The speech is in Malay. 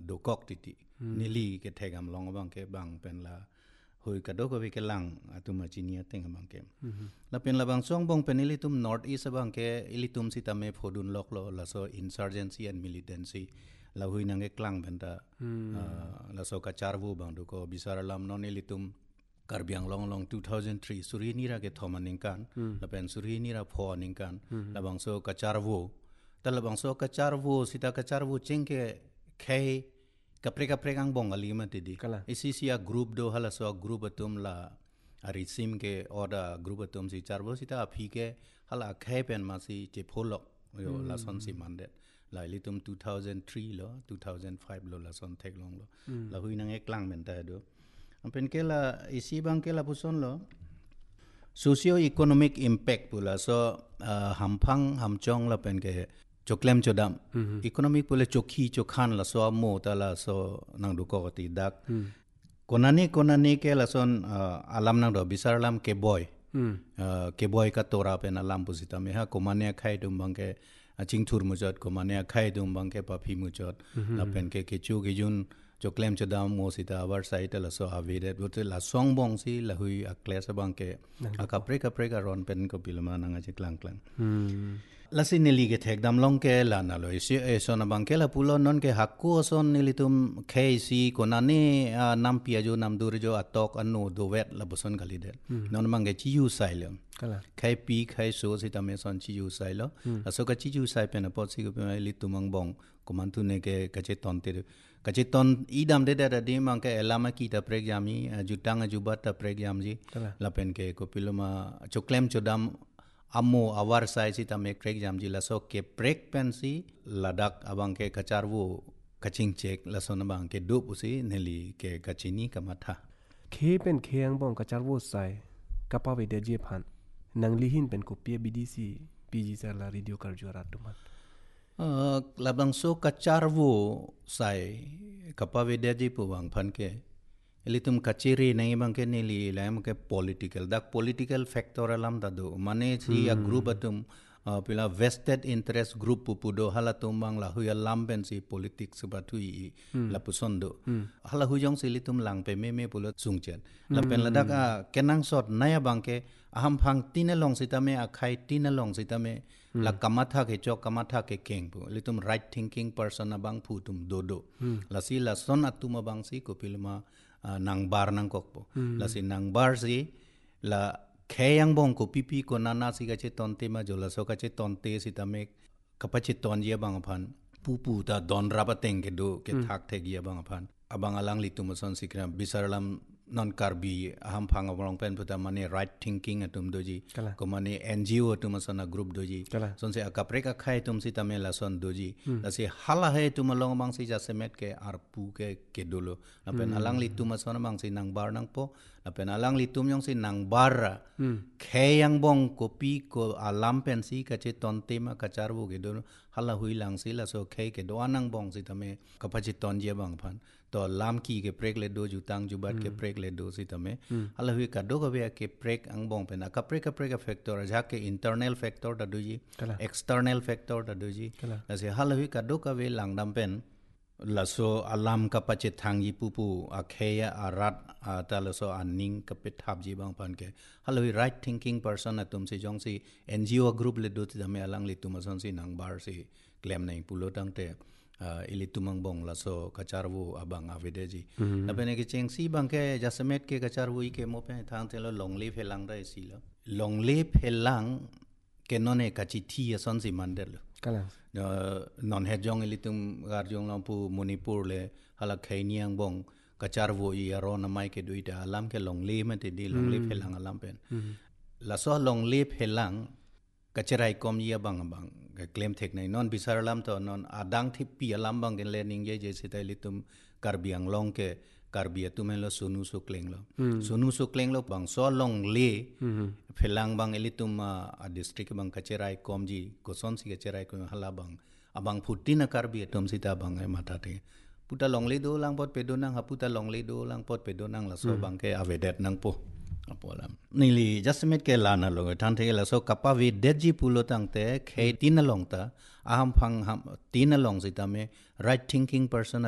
dokok titi nili ke thegam long bang ke bang pen la hui ka dok we ke lang atuma chinia teng bang ke la pen la bang song bong pen ili tum north east bang ke ili tum sitame phodun lok lo la so insurgency and militancy la hui nang ke klang benda la so ka charvu bang do ko bisaralam non ili tum Karbiang long 2003 suri nira ke thomaning kan la pen suri nira pho ning kan la bang so ka charvu ta la bang so ka charvu sita ka charvu chengke khai kapre kang bong ali ma ti di isi sia group do hala so group atum la arisim ke order group atum si charvo sita aphi ke hala khai pen ma si che pholo yo la son si mandet la litum 2003 lo 2005 lo la son thek long lo la hui nang eklang men ta do ampen ke la isi bang ke la puson lo socio economic impact pula so hamphang hamchong la pen ke choklem chodam economic pole chokhi chokhan la so mo ta la so nang du ko ti dak konani ke la son alam nang do bisarlam ke boy ka tora pe na lam pusita me ha komane khai dum bang ke chingthur mujot komane khai dum bang ke papi mujot la pen ke chu ge jun choklem chodam mo sita our site la so avide but la song bong si la hui a class bang ke akapre ka ron pen ko pilma nang a klang la sinili ke thek dam long ke la na lo isi e so na bang ke la pulo non ke hakku son nilitum kc konani nam pia jo nam dur jo atok anu do wet la boson gali de non mang ke chi yu sai lo kala khai pi khai so sita me son chi yu sai lo so ka chi yu sai pen a pot si ko pe litum mang bong ko man tu ne ke ka che ton te ka che ton idam de da de mang ke elama ki ta prek yami jutang jubat ta prek yam ji la pen ke ko piloma choklem chodam Amo awar sai si tame krek jam jila so ke prek pensi ladak abang ke kacharwu kaching chek la son bang ke dup usi neli ke kachini kamatha ke pen kheng bong kacharwu sai kapawe de je phan nangli hin pen ko pe bdc pg sa la radio karjora tuman labang so kacharwu sai kapawe de je pu bang phan ke elitum kachiri nai bang ke neli lam ke political factor alam dadu mane si a group atum pila vested interest group pupudo halatum bang la huya lamben si politics batui la pusondo hala huyong si litum lang pe me pulo sungchen la pen la dak kenang sot naya bang ke aham phang tinalong sitame akhai tinalong sitame la kamatha ke chok kamatha ke keng pu litum right thinking person abang phutum dodo la si la son atuma bang si ko pilma nang bar nang kokpo la si nang bar si la khayang bong ko pipi ko nana si ka che tonte ma jola so ka che tonte si tame kapachi ton ye bang phan pupu ta don raba teng ke do ke thak the gi bang phan abang alang li tum son sikra bisarlam non karbi aham phang abang pen puta mane right thinking atum doji ko mane ngo tum son group doji son se akapre ka khai tum si tame la son doji la se hala he tum long bang si ja semet ke arpu ke dolo na pen alang li tum son bang si nang bar nang po na pen alang li tum yong si nang bar khayang bong kopi ko alam pen si ka che ton tema ka charbu ke do hala hui lang si la so khay ke do anang bong si tame kapachi ton je bang phan to lam ki ke prek le do jutang jubat ke prek le do si tame hala hui ka do ga ke prek ang bong pen ka prek factor ja ke internal factor da do ji external factor da do ji la se hala hui ka do ka we lang dam pen la so alam ka pache thang yi pupu akheya arat ta la so aning ka pe thap ji bang pan ke hala hui right thinking person atum si jong si ngo group le do ti dame alang le tum son si nang bar si claim nai pulo tang te ili tumang bong la so kacharwu abang avide ji la bene ke cheng si bang ke jasemet ke kacharwu ke mo pe thang te lo longli phelang da si lo longli phelang ke none kachi thi son si mandel kala non he jong ili tum gar jong lampu Manipur le hala khainiang bong kacharwu i aron mai ke duita alam ke longli ma te di longli phelang alam pen la so longli phelang kacherai kom ye bang claim thek nai non bisarlam to non adang thi pi alam bang gen lening ye je sitai litum karbiang long ke karbia tumen lo sunu so kleng lo bang so long le phelang bang elitum a district bang kacherai kom ji koson si kacherai ko hala bang abang phutina karbia tum sita bang ai mata te puta long le do lang pot pedo nang haputa long le do lang pot pedo nang la so bang ke avedet nang po apolam nili jasmet ke lana lo than the la so kapa vi deji pulo tang te khe tin long ta aham phang ham tin long sita me right thinking person